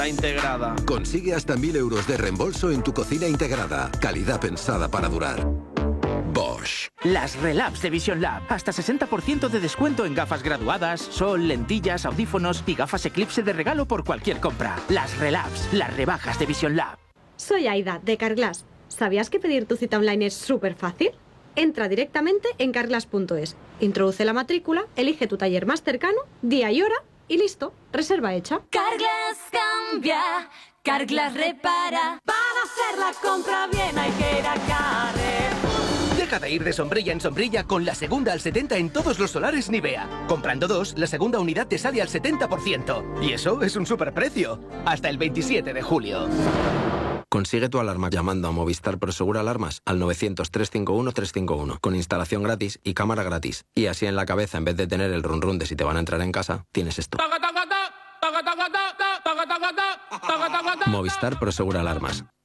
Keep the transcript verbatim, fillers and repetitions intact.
Integrada. Consigue hasta mil euros de reembolso en tu cocina integrada. Calidad pensada para durar. Bosch. Las Relabs de Vision Lab. Hasta sesenta por ciento de descuento en gafas graduadas, sol, lentillas, audífonos y gafas Eclipse de regalo por cualquier compra. Las Relabs, las rebajas de Vision Lab. Soy Aida, de Carglass. ¿Sabías que pedir tu cita online es súper fácil? Entra directamente en carglass punto es, introduce la matrícula, elige tu taller más cercano, día y hora y listo, reserva hecha. Carglass cambia, Carglass repara. Para hacer la compra bien hay que ir a Carrefour. Deja de ir de sombrilla en sombrilla con la segunda al setenta en todos los solares Nivea. Comprando dos, la segunda unidad te sale al setenta por ciento. Y eso es un superprecio. Hasta el veintisiete de julio. Consigue tu alarma llamando a Movistar Prosegur Alarmas al novecientos, trescientos cincuenta y uno, trescientos cincuenta y uno con instalación gratis y cámara gratis. Y así en la cabeza, en vez de tener el run run de si te van a entrar en casa, tienes esto. Movistar Prosegur Alarmas.